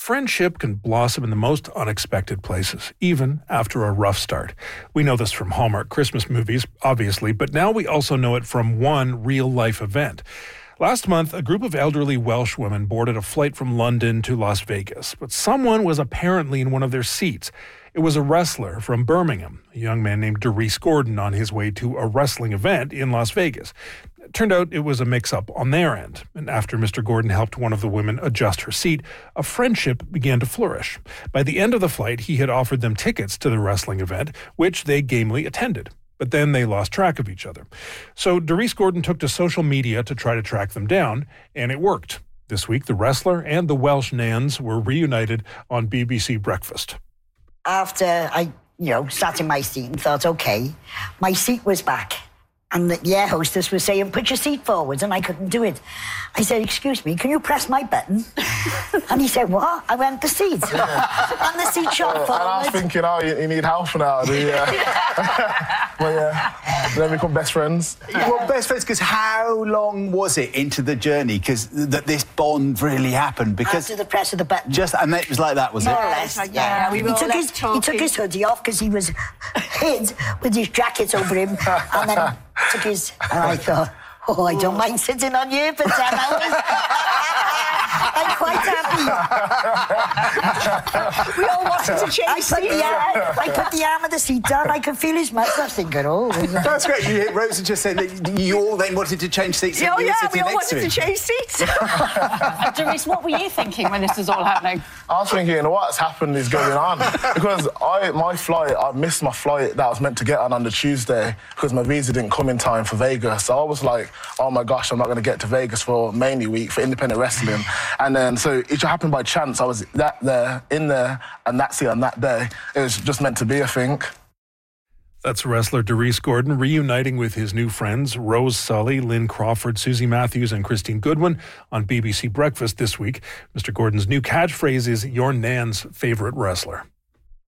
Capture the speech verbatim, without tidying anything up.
Friendship can blossom in the most unexpected places, even after a rough start. We know this from Hallmark Christmas movies, obviously, but now we also know it from one real-life event. Last month, a group of elderly Welsh women boarded a flight from London to Las Vegas, but someone was apparently in one of their seats. It was a wrestler from Birmingham, a young man named Darius Gordon, on his way to a wrestling event in Las Vegas. It turned out it was a mix-up on their end, and after Mister Gordon helped one of the women adjust her seat, a friendship began to flourish. By the end of the flight, he had offered them tickets to the wrestling event, which they gamely attended. But then they lost track of each other. So Darius Gordon took to social media to try to track them down, and it worked. This week, the wrestler and the Welsh Nans were reunited on B B C Breakfast. After I, you know, sat in my seat and thought, OK, my seat was back. And the air hostess was saying, put your seat forwards, and I couldn't do it. I said, excuse me, can you press my button? And he said, what? I went, the seat. And the seat shot forward. And I was thinking, oh, you, you need help now, do you? Well, yeah, then we become best friends. Yeah. Well, best friends, because how long was it into the journey because that this bond really happened? Because after the press of the button. Just, and it was like that, was More it? or less, yeah. yeah. We he, took his, he took his hoodie off because he was hid with his jacket over him, and then took his... And I thought, oh, I don't mind sitting on you for ten hours. I'm quite happy. We all wanted to change I put, the arm, I put the arm of the seat down. I could feel his mustache thinking, oh... That's great. You, Rosa just said that you all then wanted to change seats. Oh, and you yeah, were we sitting all next wanted to, to change seats. Darius, what were you thinking when this was all happening? I was thinking, what's happened is going on. Because I, my flight, I missed my flight that I was meant to get on on the Tuesday because my visa didn't come in time for Vegas. So I was like, oh my gosh, I'm not going to get to Vegas for Mania Week, for independent wrestling. And then, so it just happened by chance. I was that there, in there, and that's it on that day. It was just meant to be, I think. That's wrestler Darius Gordon reuniting with his new friends Rose Sully, Lynn Crawford, Susie Matthews and Christine Goodwin on B B C Breakfast this week. Mister Gordon's new catchphrase is your Nan's favourite wrestler.